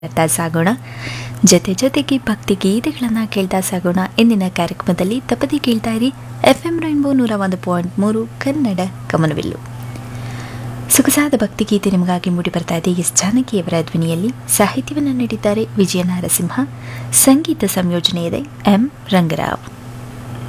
ಕೇಳ್ತಾ ಸಾಗೋಣ. ಜೊತೆಗೆ ಭಕ್ತಿ ಗೀತೆಗಳನ್ನು ಕೇಳ್ತಾ ಸಾಗೋಣ. ಇಂದಿನ ಕಾರ್ಯಕ್ರಮದಲ್ಲಿ ತಪ್ಪದೆ ಕೇಳ್ತಾ ಇರಿ FM ರೈನ್ಬೋ 101.3 ಕನ್ನಡ ಗಮನವಿಲ್ಲು. ಸೊಗಸಾದ ಭಕ್ತಿ ಗೀತೆ ನಿಮಗಾಗಿ ಮೂಡಿ ಬರ್ತಾ ಇದೆ. ಎಸ್ ಜಾನಕಿಯವರ ಧ್ವನಿಯಲ್ಲಿ ಸಾಹಿತ್ಯವನ್ನು ನೀಡಿದ್ದಾರೆ ವಿಜಯ ನರಸಿಂಹ, ಸಂಗೀತ ಸಂಯೋಜನೆ ಇದೆ M ರಂಗರಾವ್.